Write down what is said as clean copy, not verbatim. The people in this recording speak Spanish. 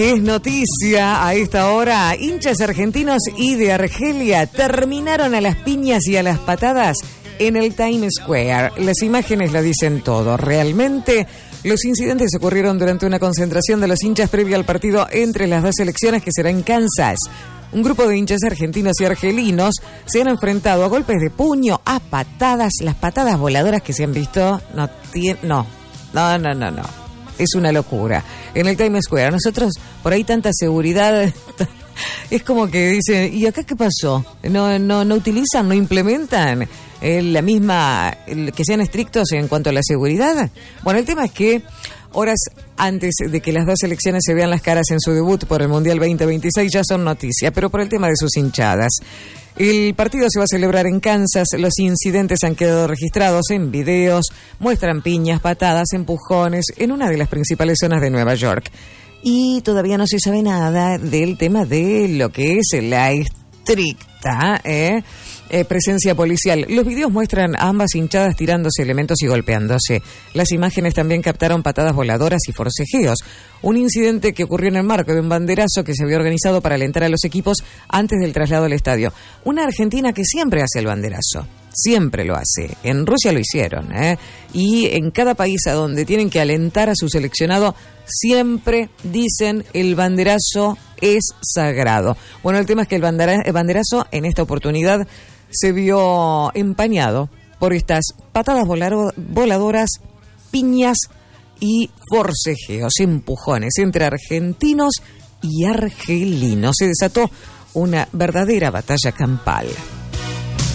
Es noticia a esta hora. Hinchas argentinos y de Argelia terminaron a las piñas y a las patadas en el Times Square. Las imágenes lo dicen todo. Realmente, los incidentes ocurrieron durante una concentración de los hinchas previa al partido entre las dos selecciones que será en Kansas. Un grupo de hinchas argentinos y argelinos se han enfrentado a golpes de puño, a patadas. Las patadas voladoras que se han visto no. Es una locura. En el Times Square, nosotros, por ahí tanta seguridad, es como que dicen, ¿y acá qué pasó? ¿No utilizan, no implementan la misma, que sean estrictos en cuanto a la seguridad? Bueno, el tema es que horas antes de que las dos selecciones se vean las caras en su debut por el Mundial 2026 ya son noticia, pero por el tema de sus hinchadas. El partido se va a celebrar en Kansas. Los incidentes han quedado registrados en videos, muestran piñas, patadas, empujones en una de las principales zonas de Nueva York. Y todavía no se sabe nada del tema de lo que es la estricta presencia policial. Los videos muestran a ambas hinchadas tirándose elementos y golpeándose. Las imágenes también captaron patadas voladoras y forcejeos. Un incidente que ocurrió en el marco de un banderazo que se había organizado para alentar a los equipos antes del traslado al estadio. Una Argentina que siempre hace el banderazo. Siempre lo hace. En Rusia lo hicieron, y en cada país a donde tienen que alentar a su seleccionado, siempre dicen el banderazo es sagrado. Bueno, el tema es que el banderazo en esta oportunidad se vio empañado por estas patadas voladoras, piñas y forcejeos, empujones entre argentinos y argelinos. Se desató una verdadera batalla campal.